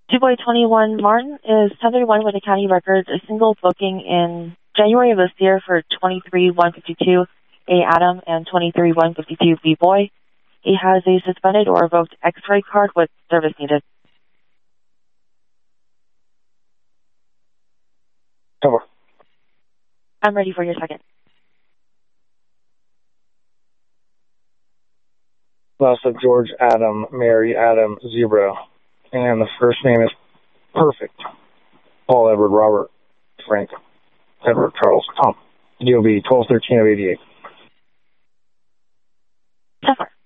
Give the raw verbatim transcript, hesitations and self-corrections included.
Two Boy twenty-one Martin is ten thirty-one with the county records, a single booking in January of this year for twenty-three one fifty-two A Adam and twenty-three one fifty-two B Boy. He has a suspended or revoked X-ray card with service needed. Over. I'm ready for your second. Last of George Adam, Mary Adam, Zebra. And the first name is Perfect. Paul Edward Robert Frank Edward Charles Tom. D O B twelve thirteen of eighty-eight. So far.